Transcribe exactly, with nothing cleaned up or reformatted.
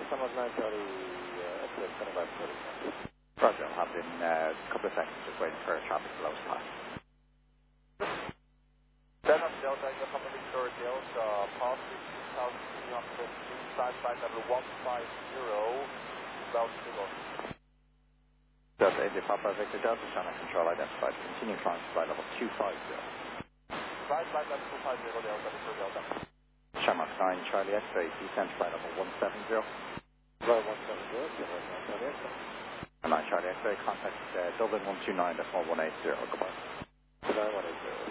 San Martin nine Charlie, uh, X-ray, standing by for Roger, I'll have it in uh, a couple of seconds, just waiting for traffic to load pass. Then up Delta, you're from the Victoria Delta, past fifteen thousand three hundred fifteen, side flight level one five zero, loud signal. Delta India Papa Victor Delta, channel control identified. Continue climb to flight level two five zero. Side flight level two five zero, Delta, Victoria Delta. Shamrock nine Charlie X-ray, descent flight level one seven zero. Flight one seven zero, Shamrock nine Charlie X-ray. nine Charlie X-ray, contact uh, Dublin one two nine one eight zero, goodbye. nine one eight zero.